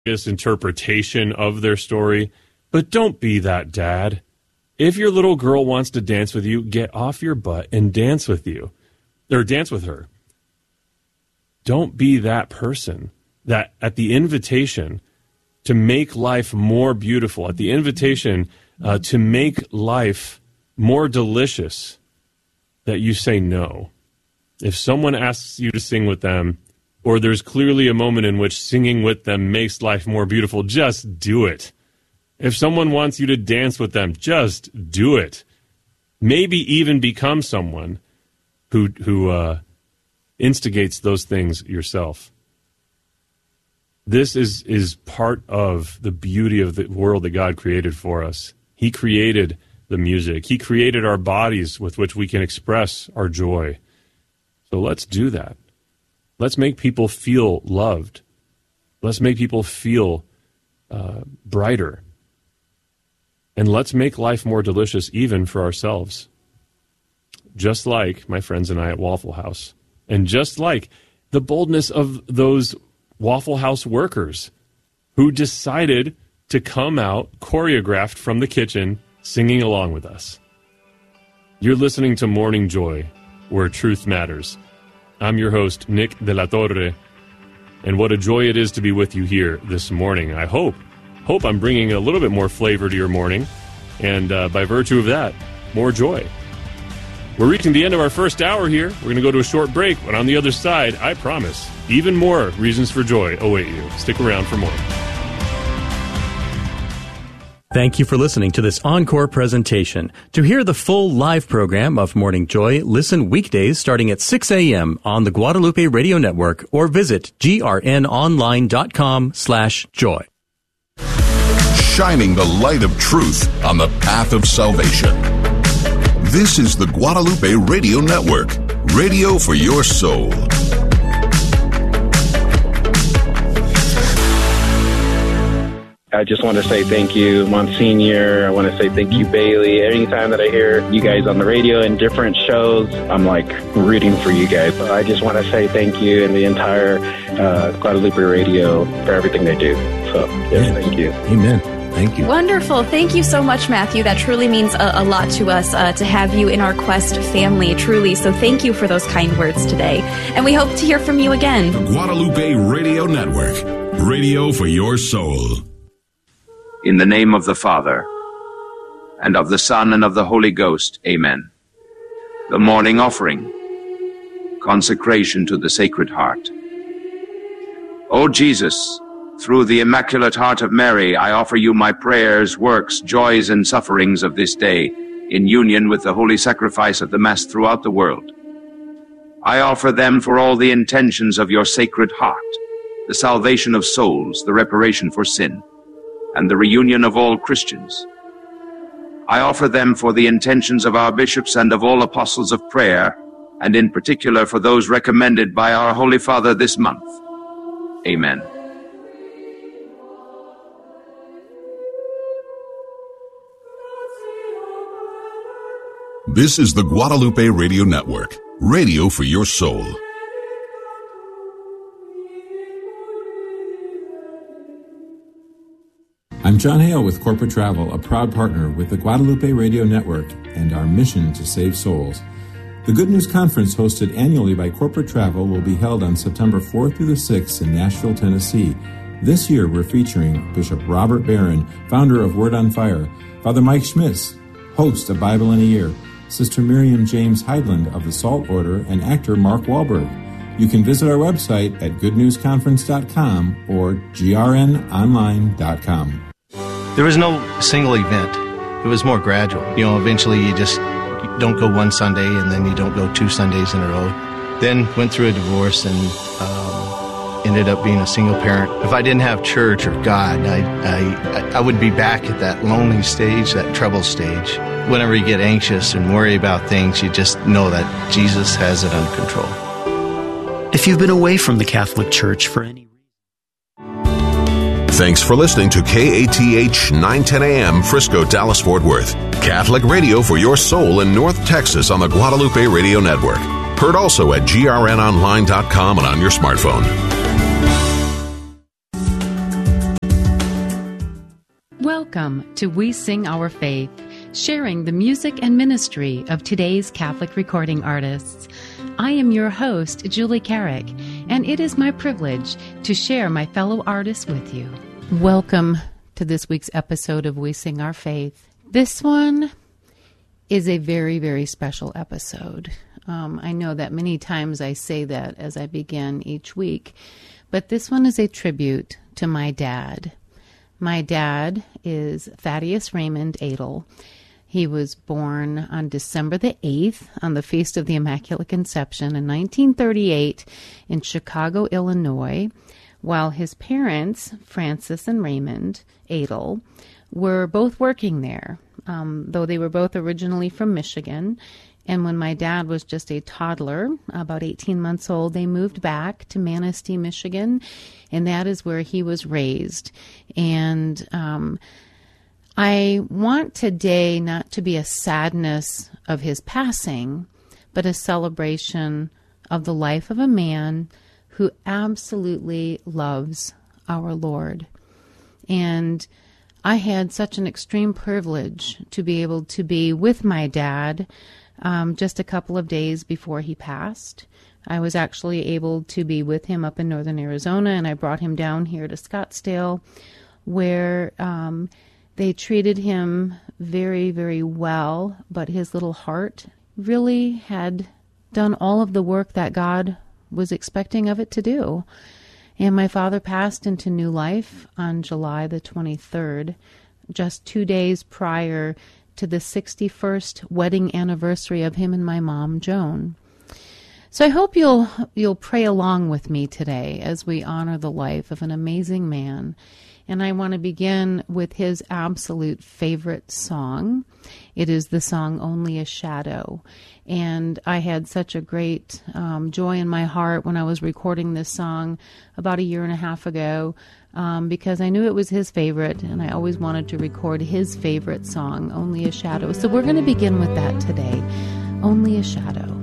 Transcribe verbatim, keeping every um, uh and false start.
interpretation of their story, but don't be that dad. If your little girl wants to dance with you, get off your butt and dance with you, or dance with her. Don't be that person that at the invitation to make life more beautiful, at the invitation uh, to make life more delicious, that you say no. If someone asks you to sing with them, or there's clearly a moment in which singing with them makes life more beautiful, just do it. If someone wants you to dance with them, just do it. Maybe even become someone who who uh, instigates those things yourself. This is, is part of the beauty of the world that God created for us. He created the music. He created our bodies with which we can express our joy. So let's do that. Let's make people feel loved. Let's make people feel uh, brighter. And let's make life more delicious even for ourselves. Just like my friends and I at Waffle House. And just like the boldness of those Waffle House workers who decided to come out choreographed from the kitchen singing along with us. You're listening to Morning Joy, where truth matters. I'm your host, Nick De La Torre, and what a joy it is to be with you here this morning. I hope, hope I'm bringing a little bit more flavor to your morning, and uh, by virtue of that, more joy. We're reaching the end of our first hour here. We're going to go to a short break, but on the other side, I promise, even more reasons for joy await you. Stick around for more. Thank you for listening to this encore presentation. To hear the full live program of Morning Joy, listen weekdays starting at six a.m. on the Guadalupe Radio Network or visit grnonline.com slash joy. Shining the light of truth on the path of salvation. This is the Guadalupe Radio Network, radio for your soul. I just want to say thank you, Monsignor. I want to say thank you, Bailey. Anytime that I hear you guys on the radio in different shows, I'm like rooting for you guys. So I just want to say thank you and the entire uh, Guadalupe Radio for everything they do. So, yes, thank you. Amen. Thank you. Wonderful. Thank you so much, Matthew. That truly means a, a lot to us uh, to have you in our Quest family, truly. So thank you for those kind words today. And we hope to hear from you again. The Guadalupe Radio Network, radio for your soul. In the name of the Father, and of the Son, and of the Holy Ghost, amen. The morning offering, consecration to the Sacred Heart. O Jesus, through the Immaculate Heart of Mary, I offer you my prayers, works, joys, and sufferings of this day, in union with the holy sacrifice of the Mass throughout the world. I offer them for all the intentions of your Sacred Heart, the salvation of souls, the reparation for sin, and the reunion of all Christians. I offer them for the intentions of our bishops and of all apostles of prayer, and in particular for those recommended by our Holy Father this month. Amen. This is the Guadalupe Radio Network, radio for your soul. I'm John Hale with Corporate Travel, a proud partner with the Guadalupe Radio Network and our mission to save souls. The Good News Conference, hosted annually by Corporate Travel, will be held on September fourth through the sixth in Nashville, Tennessee. This year, we're featuring Bishop Robert Barron, founder of Word on Fire, Father Mike Schmitz, host of Bible in a Year, Sister Miriam James Heidland of the Salt Order, and actor Mark Wahlberg. You can visit our website at good news conference dot com or g r n online dot com. There was no single event. It was more gradual. You know, eventually you just you don't go one Sunday and then you don't go two Sundays in a row. Then went through a divorce and um, ended up being a single parent. If I didn't have church or God, I, I, I would be back at that lonely stage, that trouble stage. Whenever you get anxious and worry about things, you just know that Jesus has it under control. If you've been away from the Catholic Church for any Thanks for listening to K A T H nine ten A M Frisco, Dallas, Fort Worth. Catholic radio for your soul in North Texas on the Guadalupe Radio Network. Heard also at g r n online dot com and on your smartphone. Welcome to We Sing Our Faith, sharing the music and ministry of today's Catholic recording artists. I am your host, Julie Carrick, and it is my privilege to share my fellow artists with you. Welcome to this week's episode of We Sing Our Faith. This one is a very, very special episode. Um, I know that many times I say that as I begin each week, but this one is a tribute to my dad. My dad is Thaddeus Raymond Adel. He was born on December the eighth on the Feast of the Immaculate Conception in nineteen thirty-eight in Chicago, Illinois, while his parents, Francis and Raymond Adel, were both working there, um, though they were both originally from Michigan. And when my dad was just a toddler, about eighteen months old, they moved back to Manistee, Michigan, and that is where he was raised. And um, I want today not to be a sadness of his passing, but a celebration of the life of a man who absolutely loves our Lord. And I had such an extreme privilege to be able to be with my dad Um, just a couple of days before he passed. I was actually able to be with him up in northern Arizona, and I brought him down here to Scottsdale, where um, they treated him very, very well, but his little heart really had done all of the work that God was expecting of it to do. And my father passed into new life on July the twenty-third, just two days prior to the sixty-first wedding anniversary of him and my mom, Joan. So I hope you'll you'll pray along with me today as we honor the life of an amazing man. And I want to begin with his absolute favorite song. It is the song Only a Shadow. And I had such a great um, joy in my heart when I was recording this song about a year and a half ago, um, because I knew it was his favorite, and I always wanted to record his favorite song, Only a Shadow. So we're going to begin with that today, Only a Shadow.